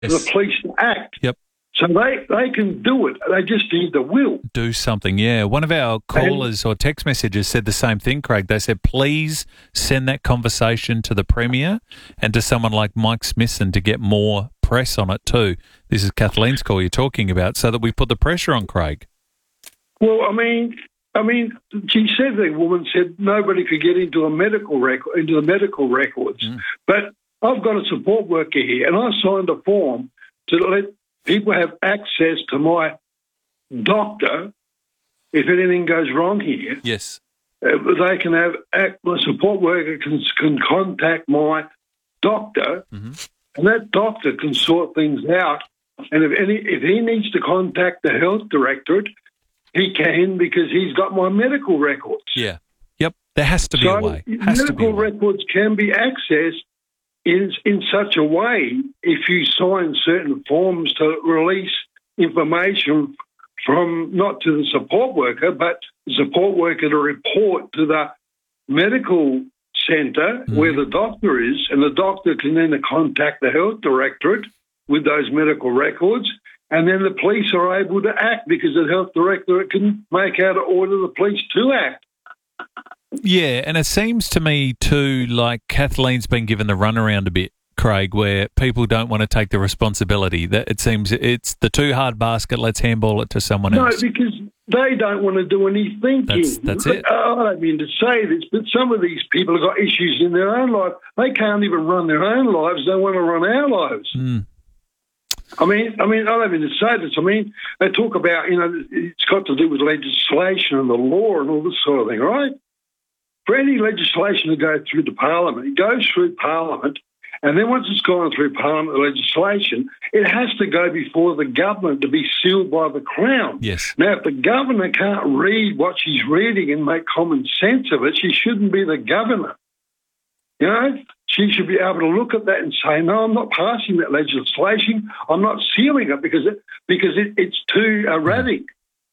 for the police to act. Yep. So they can do it. They just need the will. Do something, yeah. One of our callers or text messages said the same thing, Craig. They said, please send that conversation to the Premier and to someone like Mike Smithson to get more press on it too. This is Kathleen's call you're talking about, so that we put the pressure on Craig. Well, I mean, she said, the woman said nobody could get into the medical records. But I've got a support worker here, and I signed a form to let people have access to my doctor if anything goes wrong here. Yes. They can have, my support worker can contact my doctor, and that doctor can sort things out. And if he needs to contact the health directorate, he can, because he's got my medical records. Yeah. Yep. There has to be a way. Medical records can be accessed in such a way if you sign certain forms to release information from, not to the support worker, but the support worker to report to the medical centre where the doctor is, and the doctor can then contact the health directorate with those medical records, and then the police are able to act because the health directorate can make out an order the police to act. Yeah, and it seems to me too like Kathleen's been given the runaround a bit, Craig, where people don't want to take the responsibility. That it seems it's the too hard basket, let's handball it to someone else. No, because they don't want to do any thinking. That's it. I don't mean to say this, but some of these people have got issues in their own life. They can't even run their own lives. They want to run our lives. I mean, I don't mean to say this. I mean, they talk about, it's got to do with legislation and the law and all this sort of thing, right? For any legislation to go through the Parliament, it goes through Parliament, and then once it's gone through Parliament, the legislation, it has to go before the government to be sealed by the Crown. Yes. Now, if the governor can't read what she's reading and make common sense of it, she shouldn't be the governor. She should be able to look at that and say, no, I'm not passing that legislation. I'm not sealing it because it's too erratic.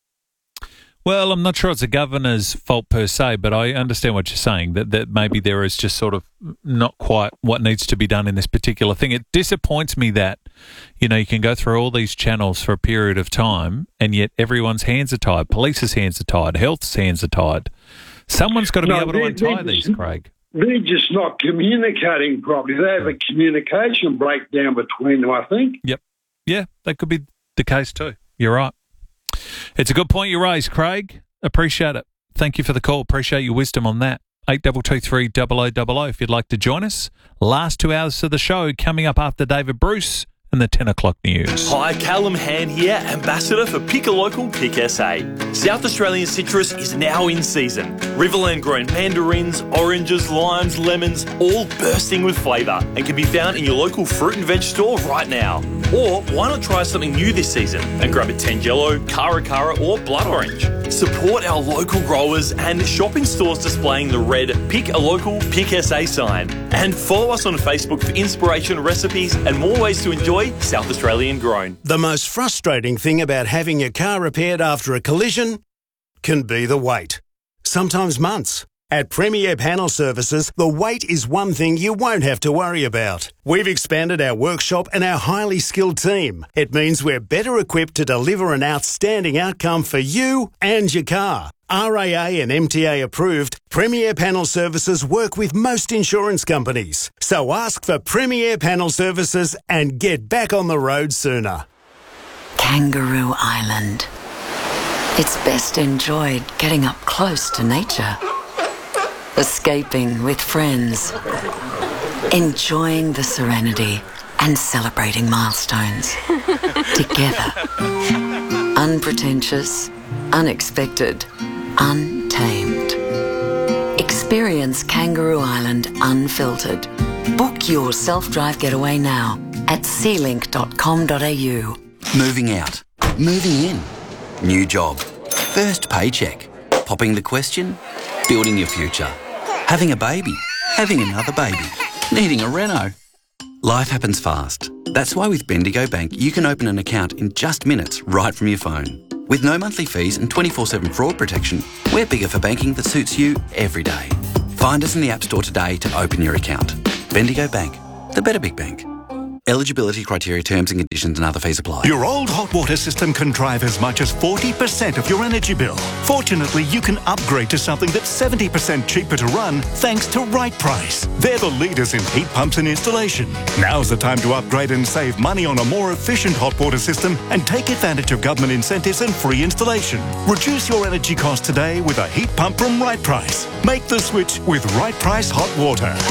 Well, I'm not sure it's the governor's fault per se, but I understand what you're saying, that maybe there is just sort of not quite what needs to be done in this particular thing. It disappoints me that, you can go through all these channels for a period of time and yet everyone's hands are tied. Police's hands are tied. Health's hands are tied. Someone's got to be able to untie these, Craig. They're just not communicating properly. They have a communication breakdown between them, I think. Yep. Yeah, that could be the case too. You're right. It's a good point you raised, Craig. Appreciate it. Thank you for the call. Appreciate your wisdom on that. 8223 0000 if you'd like to join us. Last 2 hours of the show coming up after David Bruce and the 10 o'clock news. Hi, Callum Hand here, Ambassador for Pick a Local, Pick SA. South Australian citrus is now in season. Riverland grown mandarins, oranges, limes, lemons, all bursting with flavour and can be found in your local fruit and veg store right now. Or why not try something new this season and grab a Tangelo, Cara Cara or Blood Orange. Support our local growers and shop in stores displaying the red Pick a Local, Pick SA sign. And follow us on Facebook for inspiration, recipes and more ways to enjoy South Australian grown. The most frustrating thing about having your car repaired after a collision can be the wait. Sometimes months. At Premier Panel Services, the wait is one thing you won't have to worry about. We've expanded our workshop and our highly skilled team. It means we're better equipped to deliver an outstanding outcome for you and your car. RAA and MTA approved, Premier Panel Services work with most insurance companies. So ask for Premier Panel Services and get back on the road sooner. Kangaroo Island. It's best enjoyed getting up close to nature. Escaping with friends. Enjoying the serenity and celebrating milestones. Together. Unpretentious, unexpected, untamed. Experience Kangaroo Island unfiltered. Book your self-drive getaway now at sealink.com.au. Moving out. Moving in. New job. First paycheck. Popping the question. Building your future. Having a baby. Having another baby. Needing a reno. Life happens fast. That's why with Bendigo Bank you can open an account in just minutes right from your phone. With no monthly fees and 24/7 fraud protection, we're bigger for banking that suits you every day. Find us in the App Store today to open your account. Bendigo Bank, the better big bank. Eligibility criteria, terms and conditions and other fees apply. Your old hot water system can drive as much as 40% of your energy bill. Fortunately, you can upgrade to something that's 70% cheaper to run thanks to Right Price. They're the leaders in heat pumps and installation. Now's the time to upgrade and save money on a more efficient hot water system and take advantage of government incentives and free installation. Reduce your energy costs today with a heat pump from Right Price. Make the switch with Right Price Hot Water.